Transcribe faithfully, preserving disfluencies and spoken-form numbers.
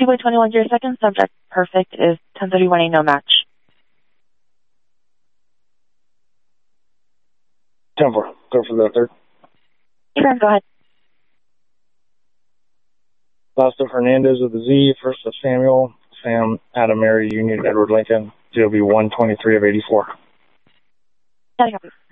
two by twenty-one, zero seconds. Subject perfect is ten thirty-one A, no match. ten four, go for the third. Sure, go ahead. Last of Hernandez with a Z, first of Samuel, Sam, Adam, Mary, Union, Edward, Lincoln, G O B one twenty-three of eighty-four. Copy.